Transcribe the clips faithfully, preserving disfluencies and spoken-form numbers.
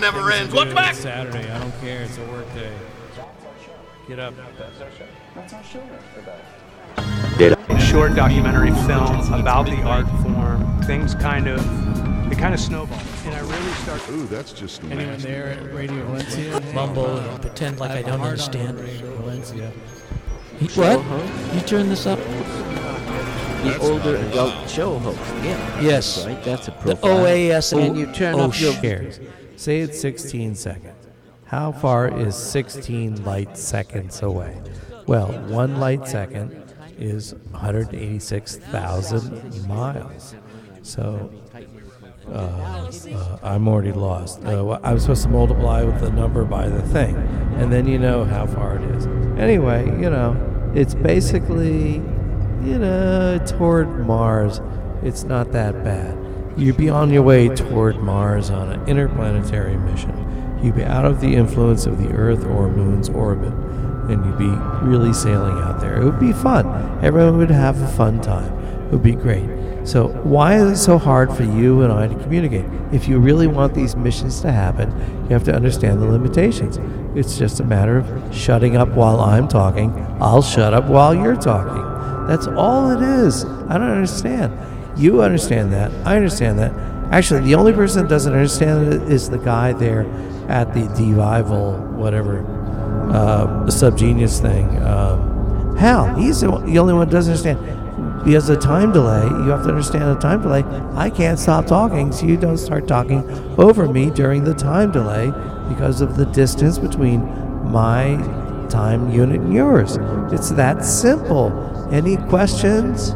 never ends. What's back? It's Saturday. I don't care. It's a work day. Get up. That's our show. A short documentary film about the art form. Things kind of, they kind of snowball. And I really start. Ooh, that's just Anyone nasty. there at Radio Valencia? Mumble and pretend like I don't understand. Radio Valencia. What? You turn this up? The older adult show host. Yeah. Yes. That's right. That's a The profile. O A S. And you turn oh, up your. shares. Say it's sixteen seconds. How far is sixteen light seconds away? Well, one light second is one hundred eighty-six thousand miles. So uh, uh, I'm already lost. Uh, well, I'm supposed to multiply with the number by the thing, and then you know how far it is. Anyway, you know, it's basically, you know, toward Mars. It's not that bad. You'd be on your way toward Mars on an interplanetary mission. You'd be out of the influence of the Earth or Moon's orbit, and you'd be really sailing out there. It would be fun. Everyone would have a fun time. It would be great. So why is it so hard for you and I to communicate? If you really want these missions to happen, you have to understand the limitations. It's just a matter of shutting up while I'm talking. I'll shut up while you're talking. That's all it is. I don't understand. You understand that. I understand that. Actually, the only person that doesn't understand it is the guy there at the Devival, whatever, uh, the Subgenius thing. Um, Hal, he's the, one, the only one that doesn't understand. Because of the time delay, you have to understand the time delay. I can't stop talking, so you don't start talking over me during the time delay because of the distance between my time unit and yours. It's that simple. Any questions?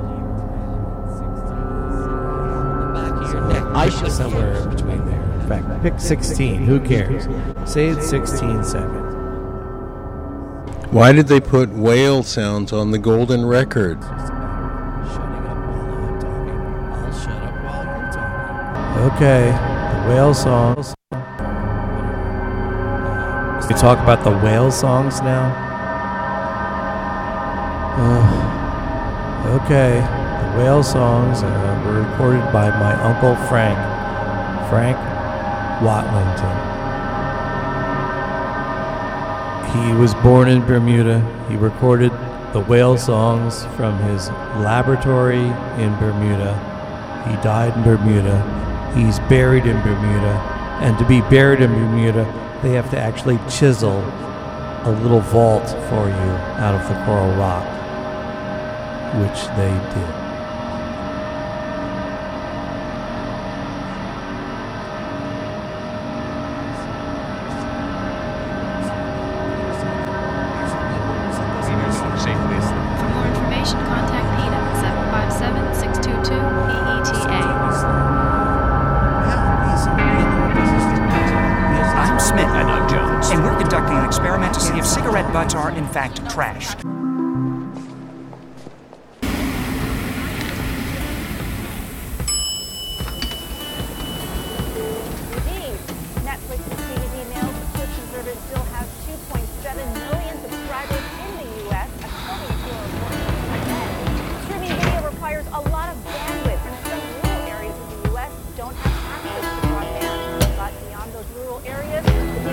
I should somewhere in between there. In fact, pick sixteen. Who cares? Say it's sixteen seconds. Why did they put whale sounds on the golden record? Shutting up while I'm talking. I'll shut up while you're talking. Okay, the whale songs. We talk about the whale songs now. Uh, okay, the whale songs uh, were recorded by my uncle Frank, Frank Watlington. He was born in Bermuda. He recorded the whale songs from his laboratory in Bermuda. He died in Bermuda. He's buried in Bermuda. And to be buried in Bermuda, they have to actually chisel a little vault for you out of the coral rock, which they did. For more information, contact PETA, seven five seven, six two two, P E T A. I'm Smith. And I'm Jones. And we're conducting an experiment to see if cigarette butts are, in fact, trash.